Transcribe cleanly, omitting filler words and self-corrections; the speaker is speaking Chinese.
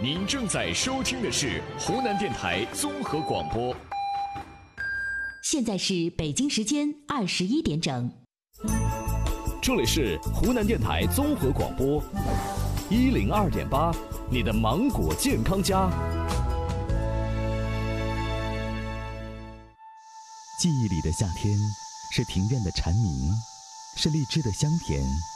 您正在收听的是湖南电台综合广播。 现在是北京时间21点整。 这里是湖南电台综合广播102.8，你的芒果健康家。 记忆里的夏天，是庭院的蝉鸣，是荔枝的香甜，